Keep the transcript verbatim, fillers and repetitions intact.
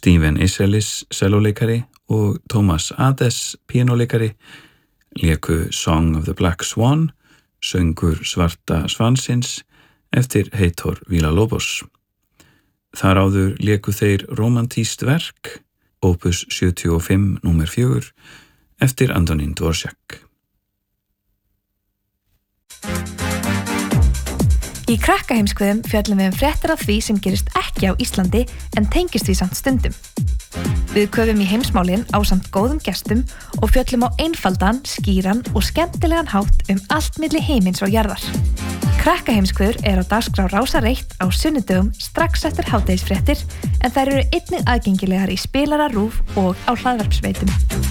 Stephen Isserlis sellóleikari og Thomas Ades píanóleikari léku Song of the Black Swan, söngur svarta svansins eftir Heitor Villa-Lobos. Þar áður léku þeir romantískt verk, opus sjötíu og fimm númer fjögur, eftir Antonín Dvořák. Í Krakkaheimskviðum fjöllum við um fréttir af því sem gerist ekki á Íslandi en tengist því samt stundum. Við köfum í heimsmálin ásamt góðum gestum og fjöllum á einfaldan, skýran og skemmtilegan hátt um allt milli heimins og jarðar. Krakkaheimskviður er á dagskrá Rásar eitt á sunnudögum strax eftir hádegisfréttir en þær eru einnig aðgengilegar í spilara RÚV og á hlaðvarpsveitum.